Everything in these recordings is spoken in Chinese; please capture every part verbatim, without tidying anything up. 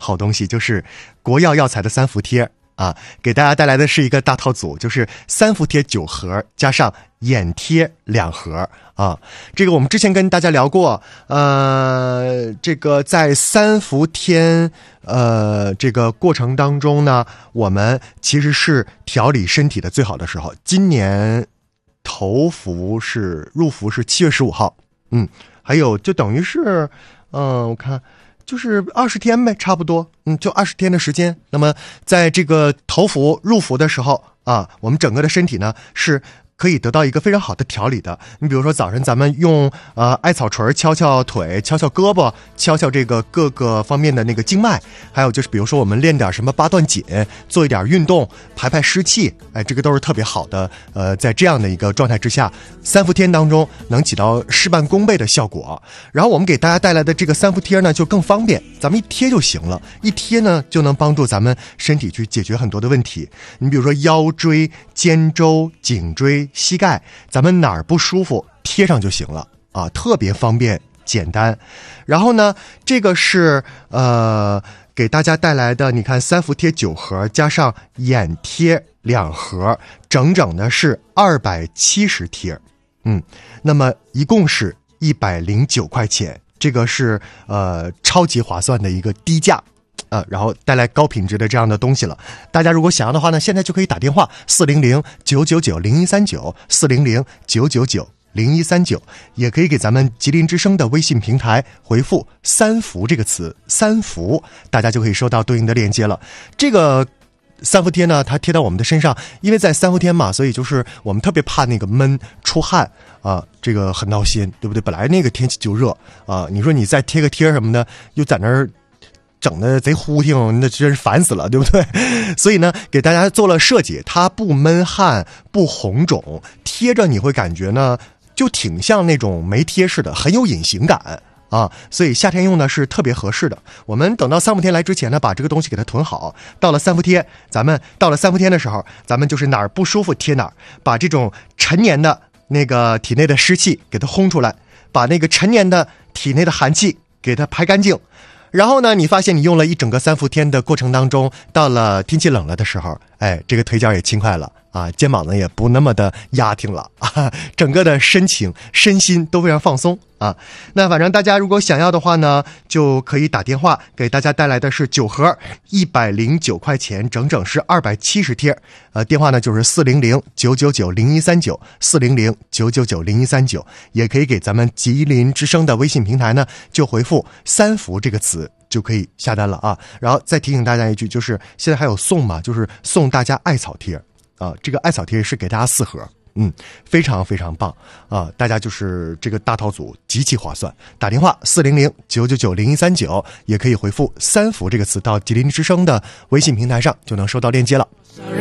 好东西，就是国药药材的三伏贴啊，给大家带来的是一个大套组，就是三伏贴九盒加上眼贴两盒啊。这个我们之前跟大家聊过，呃，这个在三伏天呃这个过程当中呢，我们其实是调理身体的最好的时候。今年头伏是入伏是七月十五号，嗯，还有就等于是，嗯、呃，我看。就是二十天呗，差不多，嗯，就二十天的时间。那么在这个头伏入伏的时候啊，我们整个的身体呢是可以得到一个非常好的调理的。你比如说早晨咱们用呃艾草锤敲敲腿，敲敲胳膊，敲敲这个各个方面的那个经脉，还有就是比如说我们练点什么八段锦，做一点运动，排排湿气，哎，这个都是特别好的。呃，在这样的一个状态之下，三伏天当中能起到事半功倍的效果。然后我们给大家带来的这个三伏贴呢就更方便，咱们一贴就行了，一贴呢就能帮助咱们身体去解决很多的问题。你比如说腰椎、肩周、颈椎、膝盖，咱们哪儿不舒服贴上就行了啊，特别方便简单。然后呢，这个是呃给大家带来的，你看三伏贴九盒加上眼贴两盒，整整的是二百七十贴，嗯，那么一共是一百零九块钱，这个是呃超级划算的一个低价。呃，然后带来高品质的这样的东西了。大家如果想要的话呢，现在就可以打电话四零零九九九零一三九四零零九九九零一三九，也可以给咱们吉林之声的微信平台回复三伏这个词，三伏，大家就可以收到对应的链接了。这个三伏贴呢，它贴到我们的身上，因为在三伏天嘛，所以就是我们特别怕那个闷出汗啊，这个很闹心，对不对？本来那个天气就热啊，你说你再贴个贴什么的，又在那儿整的贼呼挺，那真是烦死了，对不对？所以呢，给大家做了设计，它不闷汗，不红肿，贴着你会感觉呢，就挺像那种没贴似的，很有隐形感啊。所以夏天用呢是特别合适的。我们等到三伏天来之前呢，把这个东西给它囤好。到了三伏天，咱们到了三伏天的时候，咱们就是哪儿不舒服贴哪儿，把这种陈年的那个体内的湿气给它轰出来，把那个陈年的体内的寒气给它排干净。然后呢，你发现你用了一整个三伏天的过程当中，到了天气冷了的时候，哎，这个腿脚也轻快了啊，肩膀呢也不那么的压挺了啊，整个的身情身心都非常放松啊。那反正大家如果想要的话呢，就可以打电话，给大家带来的是九盒一百零九块钱，整整是二百七十贴。呃，电话呢就是四零零九九九零一三九四零零九九九零一三九，也可以给咱们吉林之声的微信平台呢就回复三伏这个词就可以下单了啊。然后再提醒大家一句，就是现在还有送嘛，就是送大家艾草贴啊，这个艾草贴是给大家四盒。嗯，非常非常棒啊！大家就是这个大套组极其划算，打电话四零零九九九零一三九，也可以回复三伏这个词到吉林之声的微信平台上，就能收到链接了。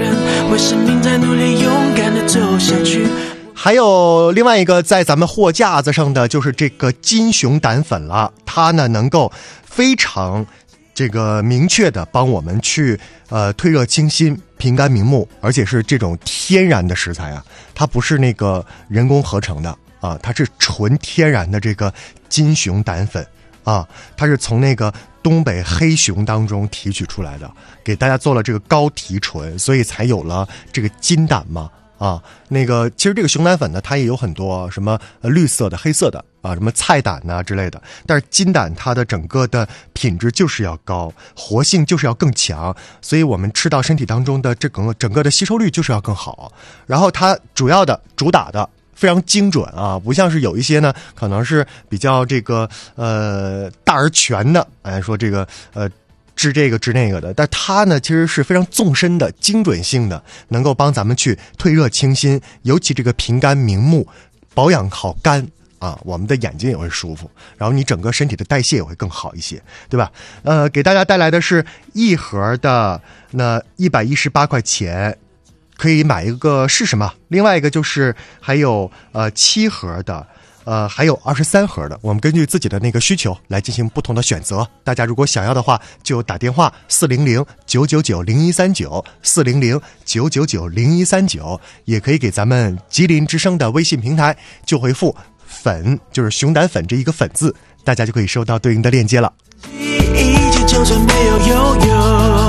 还有另外一个在咱们货架子上的就是这个金熊胆粉了，它呢能够非常这个明确的帮我们去呃退热清心、平肝明目，而且是这种天然的食材啊，它不是那个人工合成的啊，它是纯天然的这个金熊胆粉啊，它是从那个东北黑熊当中提取出来的，给大家做了这个高提纯，所以才有了这个金胆嘛。啊，那个其实这个熊胆粉呢，它也有很多什么呃绿色的、黑色的啊，什么菜胆呐、啊、之类的。但是金胆它的整个的品质就是要高，活性就是要更强，所以我们吃到身体当中的这个整个的吸收率就是要更好。然后它主要的主打的非常精准啊，不像是有一些呢，可能是比较这个呃大而全的，哎说这个呃。治这个治那个的，但它呢其实是非常纵深的、精准性的，能够帮咱们去退热清心，尤其这个平肝明目，保养好肝啊，我们的眼睛也会舒服，然后你整个身体的代谢也会更好一些，对吧？呃，给大家带来的是一盒的那一百一十八块钱，可以买一个试试嘛。另外一个就是还有呃七盒的。呃，还有二十三盒的，我们根据自己的那个需求来进行不同的选择。大家如果想要的话，就打电话四零零九九九零一三九四零零九九九零一三九，也可以给咱们吉林之声的微信平台就回复粉，就是熊胆粉这一个粉字，大家就可以收到对应的链接了。 就算没有拥有。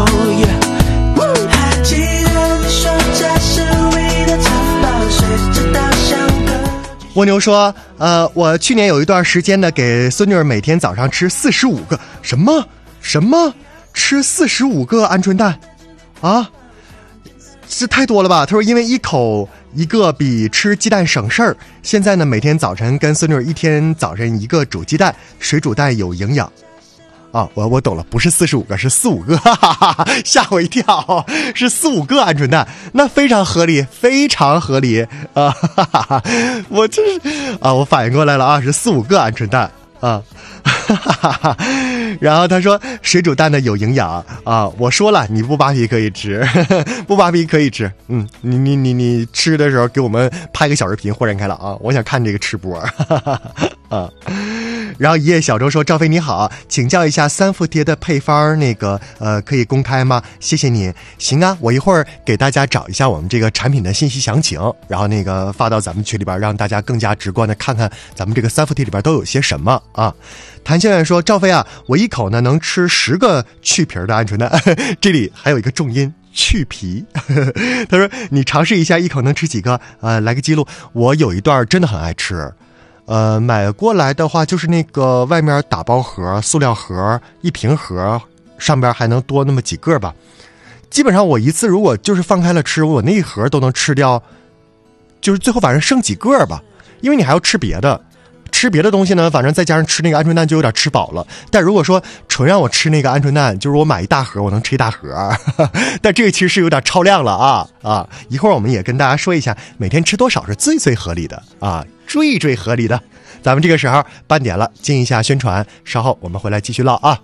还记得你说这是唯一的城堡，谁知道像个蜗牛说，呃，我去年有一段时间呢，给孙女儿每天早上吃四十五个什么什么吃四十五个鹌鹑蛋啊，这太多了吧？他说因为一口一个比吃鸡蛋省事儿，现在呢每天早晨跟孙女儿一天早晨一个煮鸡蛋，水煮蛋有营养。啊，我我懂了，不是四十五个，是四五个，哈哈哈哈，吓我一跳，是四五个鹌鹑蛋，那非常合理，非常合理啊！哈哈哈，我这是啊，我反应过来了啊，是四五个鹌鹑蛋啊！哈哈哈，然后他说水煮蛋呢有营养啊，我说了你不扒皮可以吃，呵呵，不扒皮可以吃，嗯，你你你你吃的时候给我们拍个小视频，豁然开朗啊，我想看这个吃播，哈哈哈啊。然后一夜小周说，赵飞你好，请教一下三伏贴的配方，那个呃可以公开吗？谢谢你。行啊，我一会儿给大家找一下我们这个产品的信息详情，然后那个发到咱们群里边，让大家更加直观的看看咱们这个三伏贴里边都有些什么啊。谭先生说，赵飞啊，我一口呢能吃十个去皮的鹌鹑蛋，这里还有一个重音去皮。他说你尝试一下一口能吃几个，呃来个记录。我有一段真的很爱吃，呃，买过来的话就是那个外面打包盒、塑料盒、一瓶盒，上边还能多那么几个吧。基本上我一次如果就是放开了吃，我那一盒都能吃掉，就是最后反正剩几个吧，因为你还要吃别的。吃别的东西呢，反正再加上吃那个鹌鹑蛋就有点吃饱了。但如果说纯让我吃那个鹌鹑蛋，就是我买一大盒，我能吃一大盒。但这个其实是有点超量了啊啊！一会儿我们也跟大家说一下，每天吃多少是最最合理的啊，最最合理的。咱们这个时候半点了，进一下宣传，稍后我们回来继续唠啊。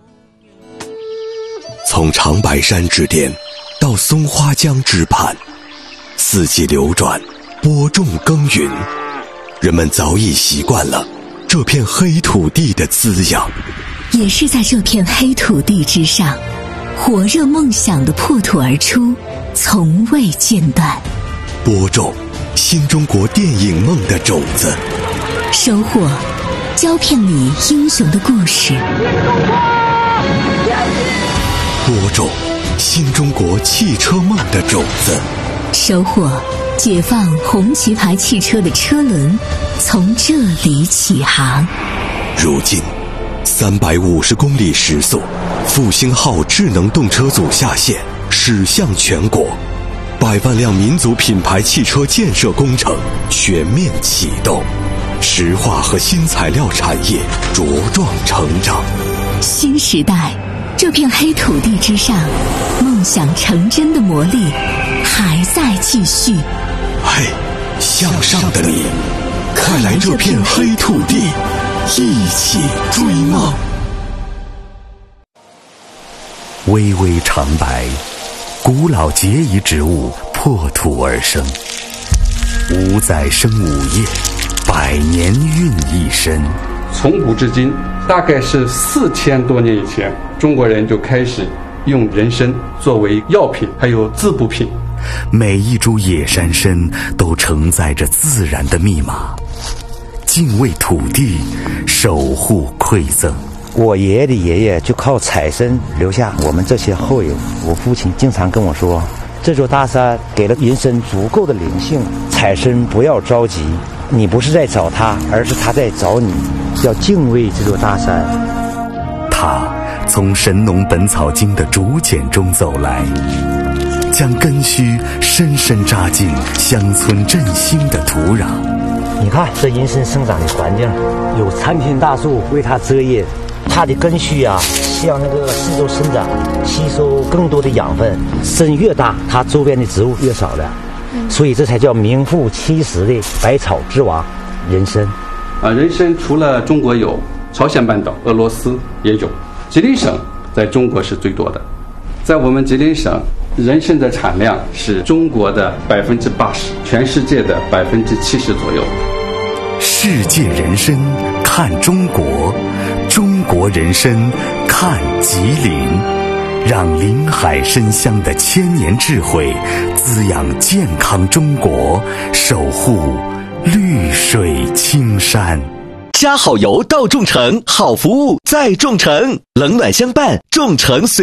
从长白山之巅到松花江之畔，四季流转，播种耕耘。人们早已习惯了这片黑土地的滋养， 也是在这片黑土地之上，火热梦想的破土而出，从未间断。 播种新中国电影梦的种子， 收获胶片里英雄的故事， 播种新中国汽车梦的种子， 收获解放红旗牌汽车的车轮从这里起航。 如今三百五十公里时速，复兴号智能动车组下线，驶向全国，百万辆民族品牌汽车建设工程全面启动，石化和新材料产业茁壮成长。 新时代，这片黑土地之上，梦想成真的魔力还在继续。 嘿，向上的你，快来这片黑土地，一起追梦。巍巍长白，古老节仪植物破土而生，五载生五叶，百年孕一身。 从古至今，大概是四千多年以前，中国人就开始用人参作为药品，还有滋补品。 每一株野山参都承载着自然的密码，敬畏土地，守护馈赠。 我爷爷的爷爷就靠采参留下我们这些后人。我父亲经常跟我说，这座大山给了人参足够的灵性，采参不要着急，你不是在找他，而是他在找你，要敬畏这座大山。 他从《神农本草经》的竹简中走来，将根须深深扎进乡村振兴的土壤。 你看这人参生长的环境，有参天大树为它遮阴，它的根须啊向那个四周伸展，吸收更多的养分。参越大，它周边的植物越少了，所以这才叫名副其实的百草之王人参。 啊，人参除了中国有，朝鲜半岛、俄罗斯也有，吉林省在中国是最多的。在我们吉林省，人参的产量是中国的百分之八十，全世界的百分之七十左右。 世界人参看中国，中国人参看吉林，让林海参香的千年智慧滋养健康中国，守护绿水青山。 加好油到众诚，好服务在众诚，冷暖相伴，众诚随。